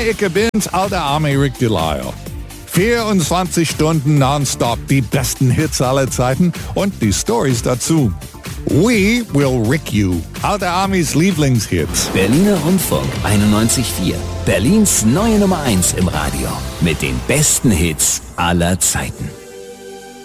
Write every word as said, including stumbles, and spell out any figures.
ich bin's, alter Army Rick Delisle. vierundzwanzig Stunden nonstop, die besten Hits aller Zeiten und die Stories dazu. We will Rick you, alter Armys Lieblingshits. Berliner Rundfunk einundneunzig Komma vier. Berlins neue Nummer eins im Radio. Mit den besten Hits aller Zeiten.